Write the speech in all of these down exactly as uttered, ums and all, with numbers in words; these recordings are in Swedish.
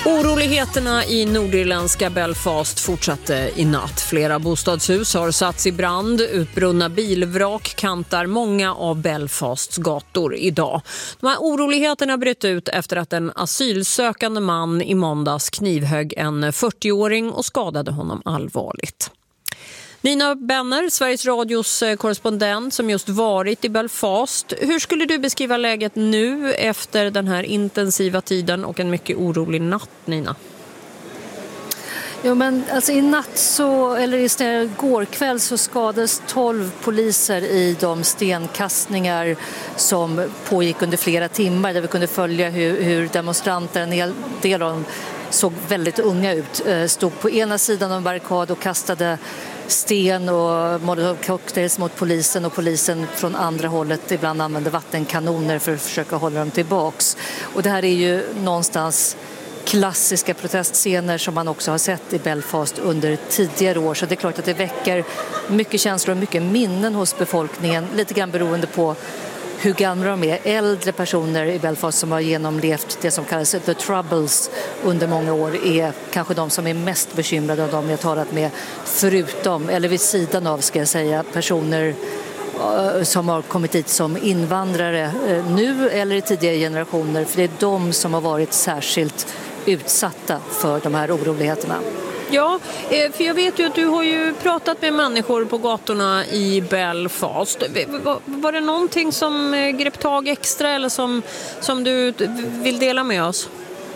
Oroligheterna i nordirländska Belfast fortsatte i natt. Flera bostadshus har satts i brand. Utbrunna bilvrak kantar många av Belfasts gator idag. De här oroligheterna bröt ut efter att en asylsökande man i måndags knivhögg en fyrtioåring och skadade honom allvarligt. Nina Benner, Sveriges Radios korrespondent som just varit i Belfast. Hur skulle du beskriva läget nu efter den här intensiva tiden och en mycket orolig natt, Nina? Jo, men alltså i natt så, eller istället går kväll så skadades tolv poliser i de stenkastningar som pågick under flera timmar, där vi kunde följa hur, hur demonstranter, en hel del av dem såg väldigt unga ut, stod på ena sidan av en barrikad och kastade sten och molotov cocktails mot polisen, och polisen från andra hållet ibland använde vattenkanoner för att försöka hålla dem tillbaks. Och det här är ju någonstans klassiska protestscener som man också har sett i Belfast under tidigare år, så det är klart att det väcker mycket känslor och mycket minnen hos befolkningen, lite grann beroende på hur gamla de är. Äldre personer i Belfast som har genomlevt det som kallas The Troubles under många år är kanske de som är mest bekymrade av dem jag talat med, förutom, eller vid sidan av ska jag säga, personer som har kommit hit som invandrare nu eller i tidigare generationer, för det är de som har varit särskilt utsatta för de här oroligheterna. Ja, för jag vet ju att du har ju pratat med människor på gatorna i Belfast. Var det någonting som grep tag extra eller som, som du vill dela med oss?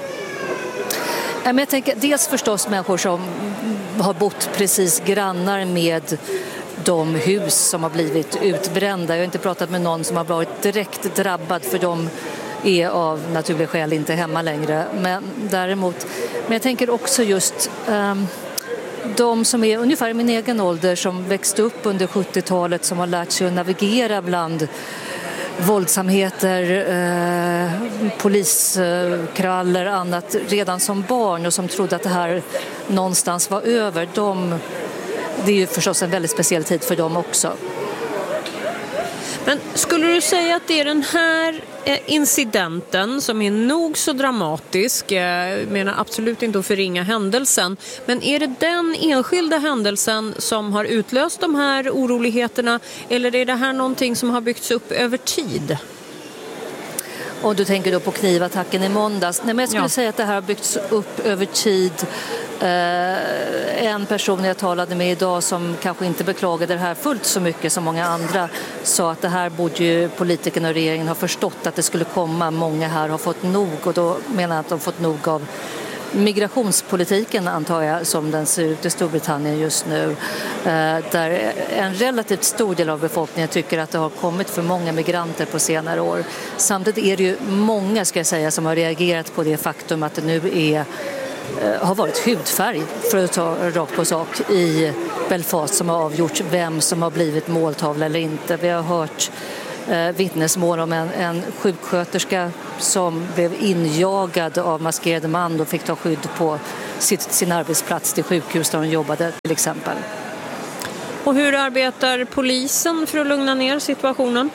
Jag tänker dels förstås människor som har bott precis grannar med de hus som har blivit utbrända. Jag har inte pratat med någon som har varit direkt drabbad, för de är av naturliga skäl inte hemma längre. Men däremot, men jag tänker också just um, de som är ungefär i min egen ålder, som växte upp under sjuttiotalet, som har lärt sig att navigera bland våldsamheter, eh, poliskravaller och annat redan som barn, och som trodde att det här någonstans var över. De, det är ju förstås en väldigt speciell tid för dem också. Men skulle du säga att det är den här incidenten som är nog så dramatisk, jag menar absolut inte att förringa händelsen, men är det den enskilda händelsen som har utlöst de här oroligheterna, eller är det här någonting som har byggts upp över tid? Och du tänker då på knivattacken i måndags. Nej, men jag skulle ja. säga att det här har byggts upp över tid. Eh, en person jag talade med idag som kanske inte beklagade det här fullt så mycket som många andra sa att det här borde ju politikerna och regeringen ha förstått att det skulle komma. Många här har fått nog, och då menar jag att de har fått nog av migrationspolitiken, antar jag, som den ser ut i Storbritannien just nu, där en relativt stor del av befolkningen tycker att det har kommit för många migranter på senare år. Samtidigt är det ju många, ska jag säga, som har reagerat på det faktum att det nu är, har varit hudfärg, för att ta rakt på sak, i Belfast som har avgjort vem som har blivit måltavla eller inte. Vi har hört vittnesmål om en, en sjuksköterska som blev injagad av maskerade man och fick ta skydd på sitt, sin arbetsplats till sjukhus där hon jobbade till exempel. Och hur arbetar polisen för att lugna ner situationen?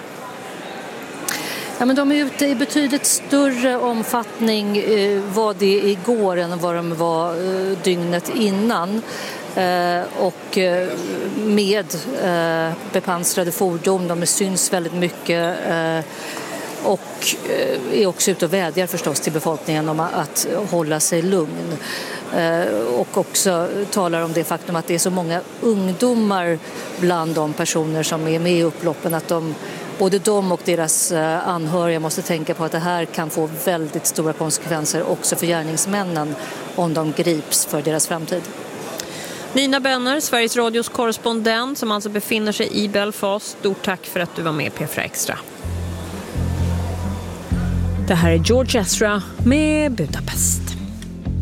Ja, men de är ute i betydligt större omfattning eh, var det igår än vad de var eh, dygnet innan. Eh, och eh, med eh, bepansrade fordon, de syns väldigt mycket eh, och eh, är också ute och vädjar förstås till befolkningen om att hålla sig lugn. Eh, och också talar om det faktum att det är så många ungdomar bland de personer som är med i upploppen, att de, både de och deras eh, anhöriga måste tänka på att det här kan få väldigt stora konsekvenser också för gärningsmännen om de grips för deras framtid. Nina Benner, Sveriges Radios korrespondent som alltså befinner sig i Belfast. Stort tack för att du var med i P fyra Extra. Det här är George Ezra med Budapest.